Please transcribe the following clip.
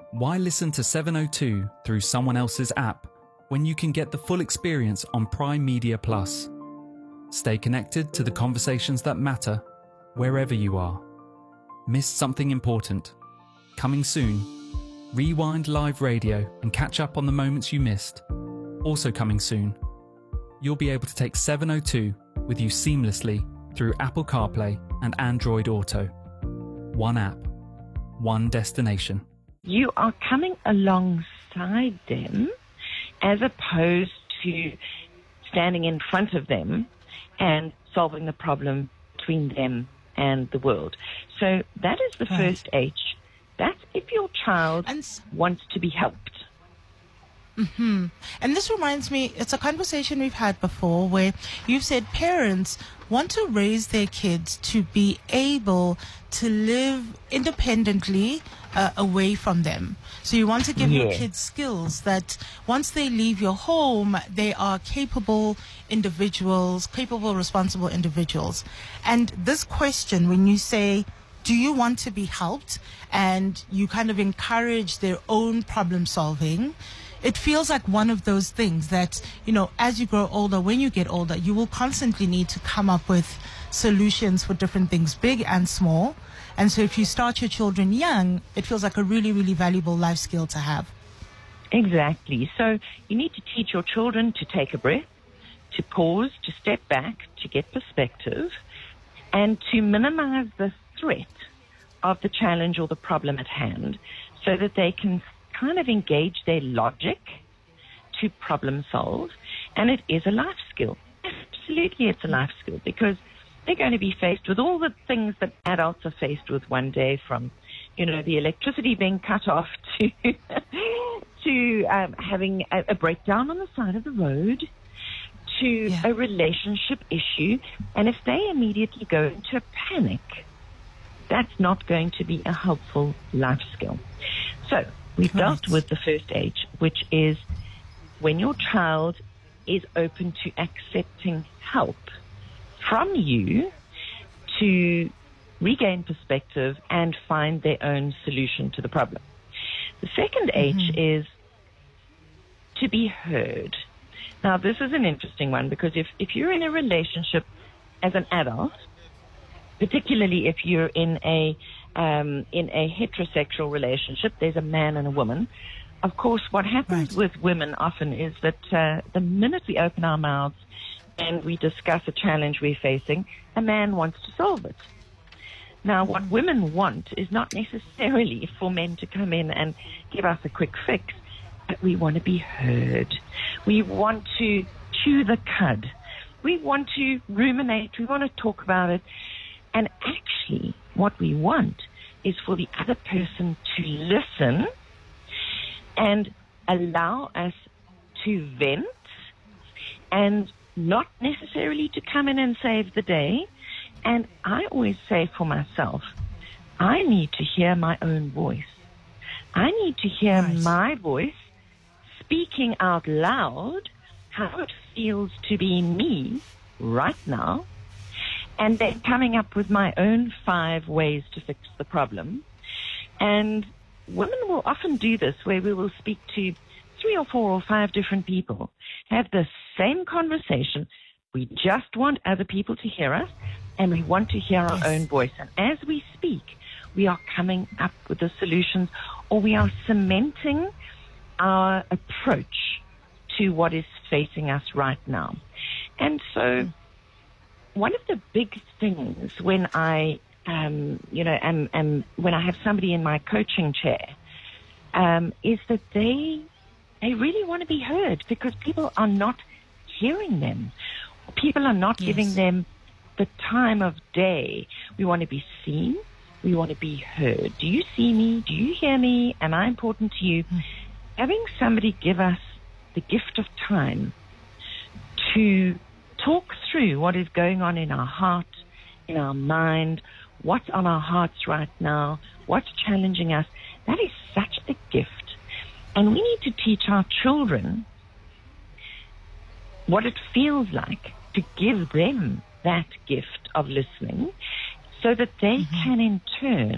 Why listen to 702 through someone else's app when you can get the full experience on Prime Media Plus? Stay connected to the conversations that matter wherever you are. Missed something important? Coming soon. Rewind live radio and catch up on the moments you missed. Also coming soon. You'll be able to take 702 with you seamlessly through Apple CarPlay and Android Auto. One app, one destination. You are coming alongside them as opposed to standing in front of them and solving the problem between them and the world. So that is the first H. That's if your child wants to be helped. Mm-hmm. And this reminds me, it's a conversation we've had before where you've said parents want to raise their kids to be able to live independently away from them. So you want to give your kids skills that once they leave your home, they are capable individuals, capable, responsible individuals. And this question, when you say, do you want to be helped? And you kind of encourage their own problem solving. It feels like one of those things that, you know, as you grow older, when you get older, you will constantly need to come up with solutions for different things, big and small. And so if you start your children young, it feels like a really, really valuable life skill to have. Exactly. So you need to teach your children to take a breath, to pause, to step back, to get perspective, and to minimize the threat of the challenge or the problem at hand so that they can kind of engage their logic to problem solve. And it is a life skill. Absolutely, it's a life skill because they're going to be faced with all the things that adults are faced with one day, from, you know, the electricity being cut off to having a breakdown on the side of the road, to a relationship issue. And if they immediately go into a panic, that's not going to be a helpful life skill. So we've dealt with the first H, which is when your child is open to accepting help from you to regain perspective and find their own solution to the problem. The second H is to be heard. Now, this is an interesting one because if you're in a relationship as an adult, particularly if you're in a heterosexual relationship, there's a man and a woman. Of course, what happens with women often is that the minute we open our mouths and we discuss a challenge we're facing, a man wants to solve it. Now, what women want is not necessarily for men to come in and give us a quick fix, but we want to be heard. We want to chew the cud. We want to ruminate. We want to talk about it. And actually, what we want is for the other person to listen and allow us to vent and not necessarily to come in and save the day. And I always say for myself, I need to hear my own voice. I need to hear my voice speaking out loud how it feels to be me right now, and then coming up with my own 5 ways to fix the problem. And women will often do this, where we will speak to 3 or 4 or 5 different people, have the same conversation. We just want other people to hear us, and we want to hear our own voice. And as we speak, we are coming up with the solutions, or we are cementing our approach to what is facing us right now. And so one of the big things when I, when I have somebody in my coaching chair, is that they really want to be heard, because people are not hearing them. People are not giving them the time of day. We want to be seen. We want to be heard. Do you see me? Do you hear me? Am I important to you? Having somebody give us the gift of time to talk through what is going on in our heart, in our mind, what's on our hearts right now, what's challenging us, that is such a gift. And we need to teach our children what it feels like to give them that gift of listening, so that they can in turn